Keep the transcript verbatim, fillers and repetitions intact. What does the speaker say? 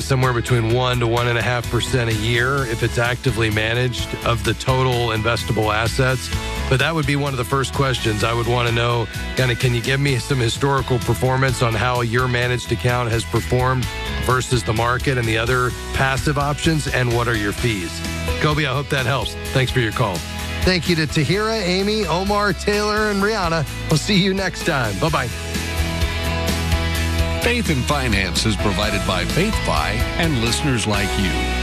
somewhere between one to one and a half percent a year if it's actively managed of the total investable assets. But that would be one of the first questions I would want to know. Kind of, can you give me some historical performance on how your managed account has performed versus the market and the other passive options, and what are your fees? Kobe, I hope that helps. Thanks for your call. Thank you to Tahira, Amy, Omar, Taylor, and Rihanna. We'll see you next time. Bye-bye. Faith in Finance is provided by FaithFi and listeners like you.